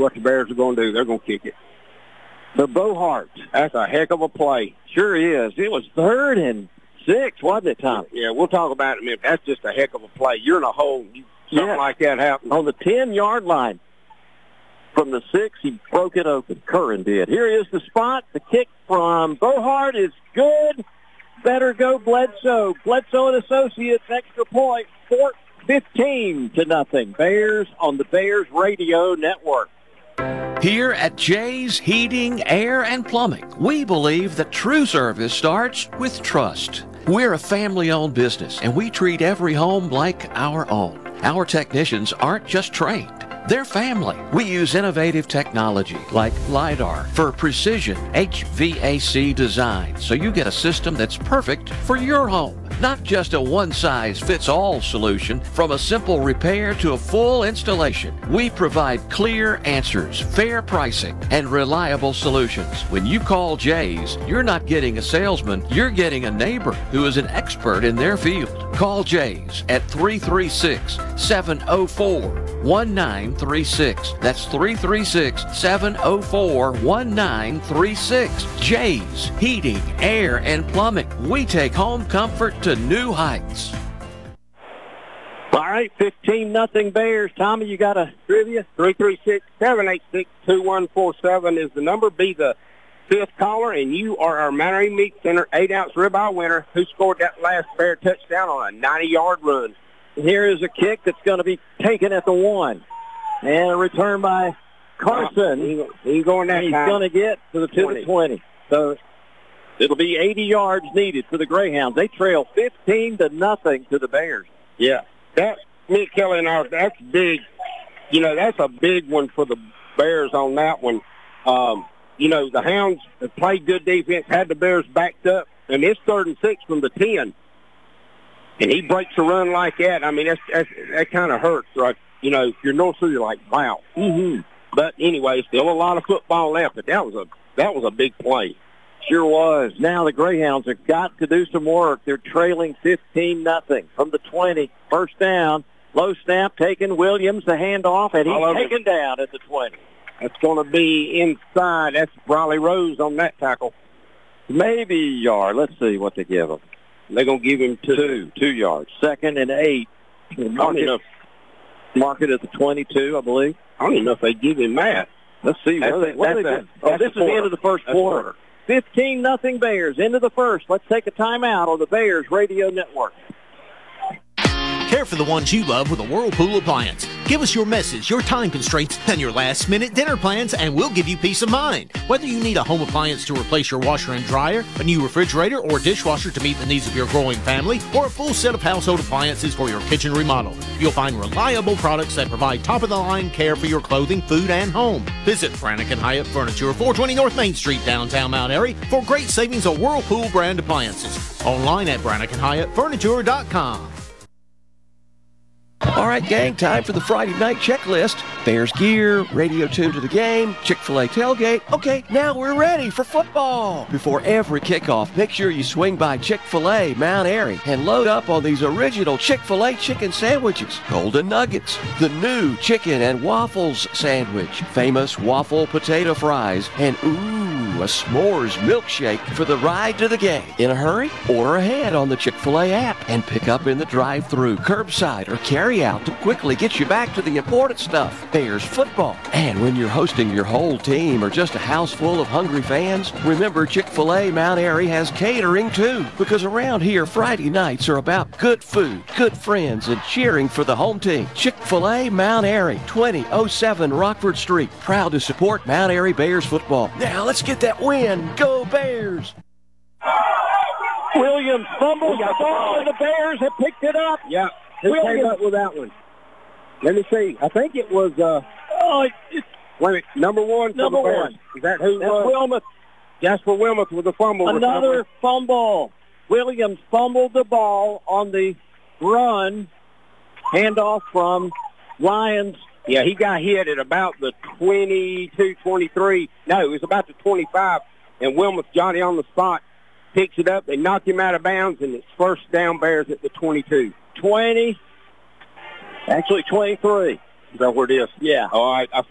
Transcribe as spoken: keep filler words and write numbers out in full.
what the Bears are going to do. They're going to kick it. The Bohart. That's a heck of a play. Sure is. It was third and six, wasn't it, Tom? Yeah, we'll talk about it in a minute. That's just a heck of a play. You're in a hole. You, something Yeah. like that happens. On the ten-yard line. From the six, he broke it open. Curran did. Here is the spot. The kick from Bohart is good. Better go Bledsoe. Bledsoe and Associates, extra point. Fort fifteen to nothing. Bears on the Bears Radio Network. Here at Jay's Heating, Air, and Plumbing, we believe that true service starts with trust. We're a family-owned business, and we treat every home like our own. Our technicians aren't just trained. They're family. We use innovative technology like LiDAR for precision H V A C design, so you get a system that's perfect for your home. Not just a one-size-fits-all solution, from a simple repair to a full installation. We provide clear answers, fair pricing, and reliable solutions. When you call Jay's, you're not getting a salesman, you're getting a neighbor who is an expert in their field. Call Jay's at three three six, seven oh four, one nine three six. That's three three six, seven oh four, one nine three six. Jay's Heating, Air, and Plumbing. We take home comfort to new heights. All right, fifteen nothing Bears. Tommy, you got a trivia? three three six, seven eight six, two one four seven is the number. Be the fifth caller, and you are our Mount Airy Meat Center eight-ounce ribeye winner who scored that last Bear touchdown on a ninety-yard run. Here is a kick that's going to be taken at the one. And a return by Carson. He, he's going that He's time. going to get to the, to the twenty. So it'll be eighty yards needed for the Greyhounds. They trail fifteen to nothing to the Bears. Yeah. That, Mick Kelly and our, that's big. You know, that's a big one for the Bears on that one. Um, you know, the Hounds have played good defense, had the Bears backed up, and it's third and six from the ten. And he breaks a run like that. I mean, that's, that's, that kind of hurts, right? You know, if you're North Sioux, you're like, wow. Mm-hmm. But anyway, still a lot of football left. But that was a that was a big play. Sure was. Now the Greyhounds have got to do some work. They're trailing fifteen nothing from the twenty. First down. Low snap taken. Williams the handoff, and he's taken down at the twenty. That's going to be inside. That's Briley Rose on that tackle. Maybe a yard. Let's see what they give him. They're going to give him two. Two. Two yards. Second and eight. Mark it, mark it at the twenty-two, I believe. I don't even know if they give him that. Let's see. What that's are they, what are they a, doing? Oh, this is the end of the first that's quarter. quarter. fifteen nothing Bears. Into the first. Let's take a timeout on the Bears Radio Network. Care for the ones you love with a Whirlpool appliance. Give us your message, your time constraints, and your last-minute dinner plans, and we'll give you peace of mind. Whether you need a home appliance to replace your washer and dryer, a new refrigerator or dishwasher to meet the needs of your growing family, or a full set of household appliances for your kitchen remodel, you'll find reliable products that provide top-of-the-line care for your clothing, food, and home. Visit Brannick and Hyatt Furniture, four twenty North Main Street, downtown Mount Airy, for great savings on Whirlpool brand appliances. Online at brannick and hyatt furniture dot com. All right, gang, time for the Friday night checklist. Bears gear, radio tuned to the game, Chick-fil-A tailgate. Okay, now we're ready for football. Before every kickoff, make sure you swing by Chick-fil-A Mount Airy and load up on these original Chick-fil-A chicken sandwiches, Golden Nuggets, the new chicken and waffles sandwich, famous waffle potato fries, and ooh, a s'mores milkshake for the ride to the game. In a hurry? Order ahead on the Chick-fil-A app and pick up in the drive-thru, curbside, or carry out to quickly get you back to the important stuff, Bears football. And when you're hosting your whole team or just a house full of hungry fans, remember Chick-fil-A Mount Airy has catering too, because around here Friday nights are about good food, good friends, and cheering for the home team. Chick-fil-A Mount Airy, twenty oh seven Rockford Street, proud to support Mount Airy Bears football. Now let's get that win. Go Bears! Williams fumbles the ball, and the Bears have picked it up. Yeah. Who came up with that one? Let me see. I think it was, uh, oh, it's, wait a minute, number one. Number for the Bears. one. Is that who? That's uh, Wilmoth. Jasper Wilmoth with the fumble. Another fumble. Williams fumbled the ball on the run. Handoff from Lyons. Yeah, he got hit at about the twenty-two, twenty-three. No, it was about the twenty-five. And Wilmoth, Johnny on the spot, picks it up. They knock him out of bounds, and it's first down Bears at the twenty-two. twenty, actually twenty-three. Is that where it is? Yeah. All right. I